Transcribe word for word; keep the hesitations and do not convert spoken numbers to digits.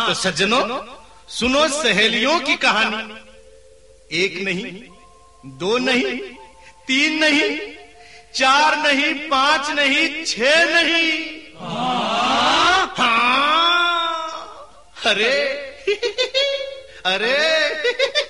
तो सज्जनों, सुनो सहेलियों की कहानी। एक नहीं, दो नहीं, तीन नहीं, चार नहीं, पांच नहीं, छह नहीं। हाँ, हाँ। अरे अरे